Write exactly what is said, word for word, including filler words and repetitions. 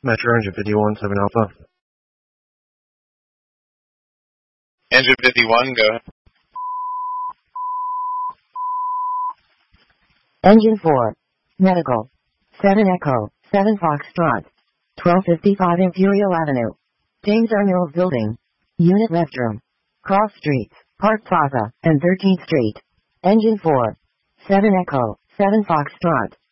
Metro Engine fifty-one, seven Alpha. Engine fifty-one, go ahead. Engine four. Medical. seven Echo, seven Foxtrot. twelve fifty-five Imperial Avenue. James R. Mills Building. Unit restroom. Cross Streets, Park Plaza, and thirteenth Street. Engine four. seven Echo, seven Foxtrot.